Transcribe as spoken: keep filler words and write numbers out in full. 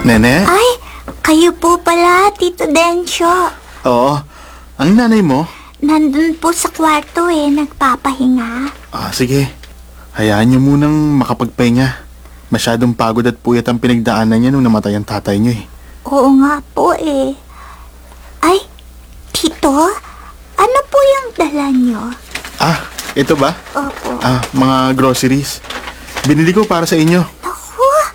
Nene? Ay, kayo po pala, Tito Densyo. Oo. Ang nanay mo? Nandun po sa kwarto eh, nagpapahinga. Ah, sige. Hayaan niyo munang makapagpahinga. Masyadong pagod at puyat ang pinagdaanan niya nung namatay ang tatay niyo eh. Oo nga po eh. Ay, Tito, ano po yung dala nyo? Ah, ito ba? Opo. Ah, mga groceries. Binili ko para sa inyo.